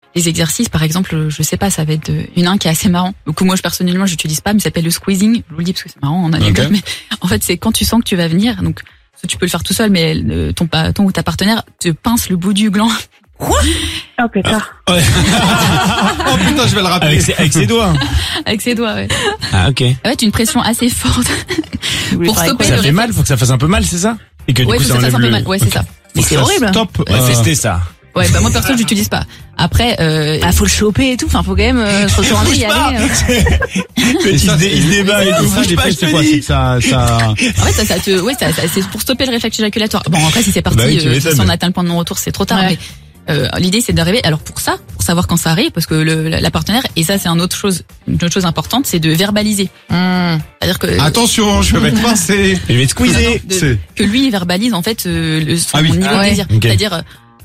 les exercices, par exemple, je sais pas, ça va être un qui est assez marrant. Donc moi, personnellement, j'utilise pas, mais ça s'appelle le squeezing. Je vous le dis parce que c'est marrant en anecdote, mais en fait, c'est quand tu sens que tu vas venir. Donc tu peux le faire tout seul, mais ton ou ta partenaire te pince le bout du gland. Quoi? Oh putain. Oh putain, je vais le rappeler. Avec ses doigts. Avec ses doigts, ouais. Ah, ok. En fait, une pression assez forte pour stopper Ça le fait mal, faut que ça fasse un peu mal, c'est ça? Et que du ouais, coup, faut que ça fasse un peu mal. Ouais, c'est ça. Mais c'est horrible. Stop. On va tester ça. Ouais, bah moi perso, j'utilise pas. Après, faut le choper et tout. Enfin, faut quand même se retourner y aller. Et ça, il se débat et tout. Ça, l'effet, c'est quoi? C'est que ça. En fait, c'est pour stopper le réflexe éjaculatoire. Bon, après, si c'est parti, Bah oui, si on atteint le point de non-retour, c'est trop tard. Ouais. Mais l'idée, c'est d'arriver. Alors pour savoir quand ça arrive, parce que la partenaire, et ça, c'est une autre chose importante, c'est de verbaliser. C'est-à-dire que Attention, je vais être pincé. Je vais te squeezer. que lui il verbalise en fait son niveau de désir. Okay. C'est-à-dire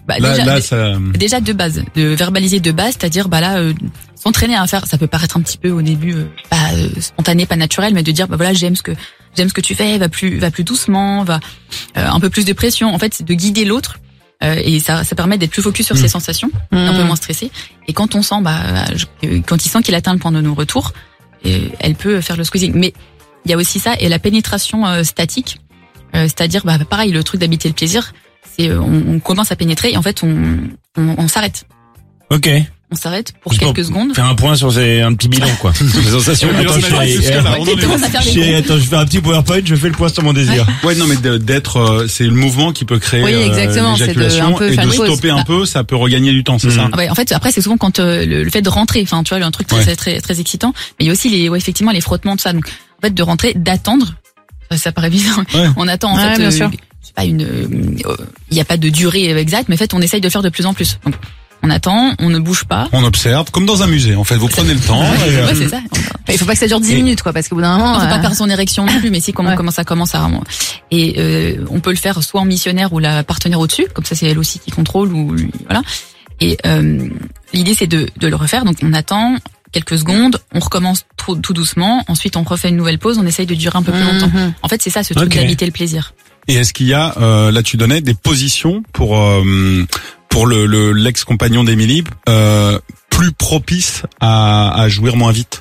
déjà de base, de verbaliser de base, c'est-à-dire s'entraîner à faire. Ça peut paraître un petit peu au début spontané, pas naturel, mais de dire voilà j'aime ce que tu fais, va plus doucement, va un peu plus de pression. En fait, c'est de guider l'autre. Et ça permet d'être plus focus sur ses sensations, un peu moins stressé. Et quand on sent, quand il sent qu'il atteint le point de non-retour, elle peut faire le squeezing. Mais il y a aussi ça et la pénétration statique, c'est-à-dire pareil, le truc d'habiter le plaisir, c'est on commence à pénétrer et en fait on s'arrête. Ok. On s'arrête pour quelques secondes. Faire un point sur un petit bilan, quoi. Sur les sensations. Attends, je fais un petit PowerPoint, je fais le point sur mon désir. Ouais, non, mais d'être, c'est le mouvement qui peut créer exactement, l'éjaculation et de stopper un peu, ça peut regagner du temps, c'est ça. Ouais, en fait, après, c'est souvent quand le fait de rentrer, enfin, tu vois, un truc très excitant. Mais il y a aussi effectivement les frottements de ça. Donc, en fait, de rentrer, d'attendre. Ça paraît bizarre. Ouais. On attend en fait. Bien sûr. C'est pas il y a pas de durée exacte, mais en fait, on essaye de faire de plus en plus. Donc, on attend, on ne bouge pas. On observe, comme dans un musée. En fait, vous prenez le temps. Ouais, c'est ça. Il faut pas que ça dure 10 minutes, quoi, parce qu'au bout d'un moment. On peut pas perdre son érection non plus, mais si comment ça commence à. Et on peut le faire soit en missionnaire ou la partenaire au-dessus, comme ça c'est elle aussi qui contrôle ou voilà. Et l'idée c'est de le refaire. Donc on attend quelques secondes, on recommence tout doucement. Ensuite on refait une nouvelle pause, on essaye de durer un peu plus longtemps. En fait c'est ça, ce truc d'habiter le plaisir. Et est-ce qu'il y a là tu donnais des positions pour l'ex-compagnon d'Émilie, plus propice à jouir moins vite?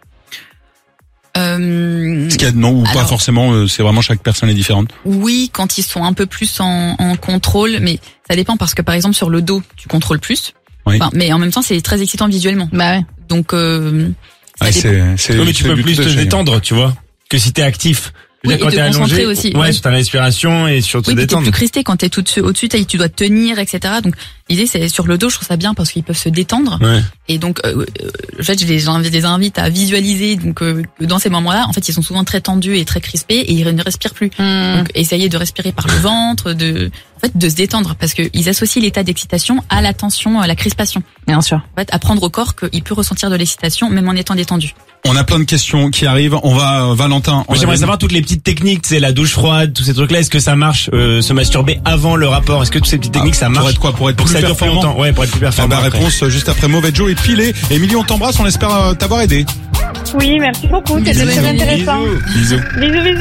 Est-ce qu'il y a, non, ou pas forcément, c'est vraiment chaque personne est différente? Oui, quand ils sont un peu plus en contrôle, mais ça dépend parce que par exemple sur le dos, tu contrôles plus. Oui. Enfin, mais en même temps, c'est très excitant visuellement. Bah ouais. Donc, mais tu peux plus te détendre, tu vois, que si t'es actif. Oui, quand et t'es te concentrer allongé, aussi. Ouais, sur ta respiration et sur te détendre. détendre. Oui, t'es plus crispé quand t'es au-dessus, tu dois tenir, etc. Donc, l'idée, c'est sur le dos, je trouve ça bien parce qu'ils peuvent se détendre. Ouais. Et donc, en fait, je les invite à visualiser, donc, dans ces moments-là, en fait, ils sont souvent très tendus et très crispés et ils ne respirent plus. Donc, essayez de respirer par le ventre, de se détendre parce que ils associent l'état d'excitation à la tension, à la crispation. Bien sûr. En fait, apprendre au corps qu'il peut ressentir de l'excitation même en étant détendu. On a plein de questions qui arrivent. On va, Valentin. Moi, j'aimerais savoir toutes les petites techniques, c'est la douche froide, tous ces trucs-là. Est-ce que ça marche, se masturber avant le rapport? Est-ce que toutes ces petites techniques, ça marche? Pour être quoi? Pour être plus performant? Ouais, pour être plus performant. Réponse juste après Mauvais Joe et Pilé. Émilie, on t'embrasse, on espère t'avoir aidé. Oui, merci beaucoup. C'était très intéressant. Bisous. Bisous.